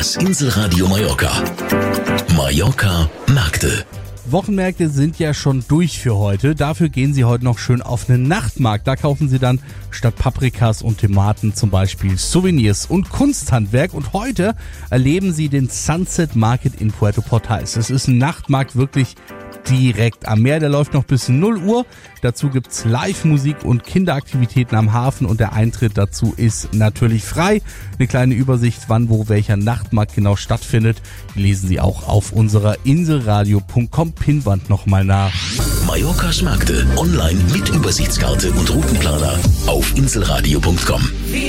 Das Inselradio Mallorca. Mallorca Märkte. Wochenmärkte sind ja schon durch für heute. Dafür gehen Sie heute noch schön auf einen Nachtmarkt. Da kaufen Sie dann statt Paprikas und Tomaten zum Beispiel Souvenirs und Kunsthandwerk. Und heute erleben Sie den Sunset Market in Puerto Portales. Das ist ein Nachtmarkt wirklich direkt am Meer. Der läuft noch bis 0 Uhr. Dazu gibt's Live-Musik und Kinderaktivitäten am Hafen und der Eintritt dazu ist natürlich frei. Eine kleine Übersicht, wann, wo, welcher Nachtmarkt genau stattfindet, die lesen Sie auch auf unserer inselradio.com Pinnwand nochmal nach. Mallorcas Märkte online mit Übersichtskarte und Routenplaner auf inselradio.com.